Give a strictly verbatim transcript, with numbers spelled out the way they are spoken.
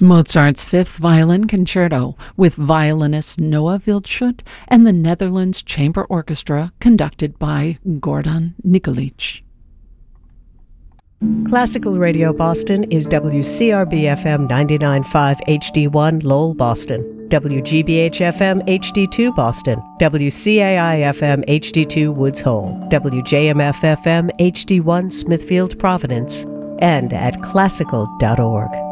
Mozart's Fifth Violin Concerto with violinist Noah Wildschut and the Netherlands Chamber Orchestra conducted by Gordon Nikolic. Classical Radio Boston is W C R B F M ninety-nine point five H D one Lowell, Boston, W G B H F M H D two Boston, W C A I F M H D two Woods Hole, W J M F F M H D one Smithfield, Providence, and at classical dot org.